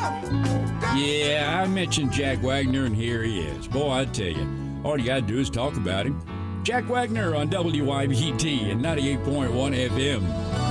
Yeah, I mentioned Jack Wagner, and here he is. Boy, I tell you, all you gotta do is talk about him. Jack Wagner on WYBT and 98.1 FM.